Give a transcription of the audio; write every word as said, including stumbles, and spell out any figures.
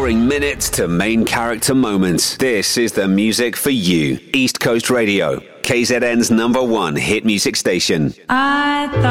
Scoring minutes to main character moments. This is the music for you. East Coast Radio, K Z N's number one hit music station. I thought